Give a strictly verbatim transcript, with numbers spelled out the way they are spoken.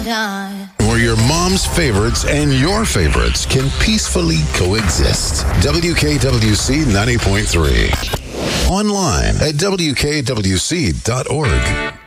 time. Where your mom's favorites and your favorites can peacefully coexist. W K W C ninety point three. Online at W K W C dot org.